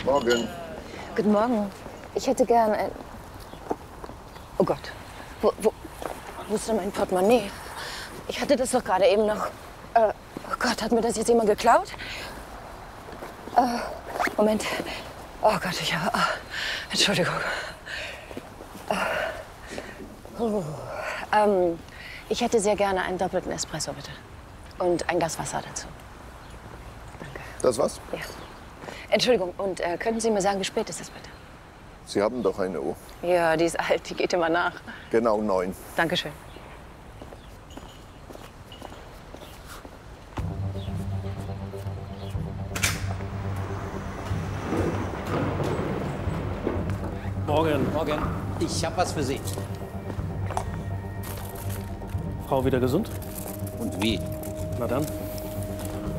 Morgen. Guten Morgen. Ich hätte gern ein... Oh Gott. Wo ist denn mein Portemonnaie? Ich hatte das doch gerade eben noch. Oh Gott, hat mir das jetzt jemand geklaut? Moment. Oh Gott, ich habe... Entschuldigung. Ich hätte sehr gerne einen doppelten Espresso, bitte. Und ein Glas Wasser dazu. Danke. Das was? Ja. Entschuldigung, und könnten Sie mir sagen, wie spät ist es bitte? Sie haben doch eine Uhr. Ja, die ist alt, die geht immer nach. Genau 9. Dankeschön. Morgen. Morgen. Ich habe was für Sie. Frau wieder gesund? Und wie? Na dann.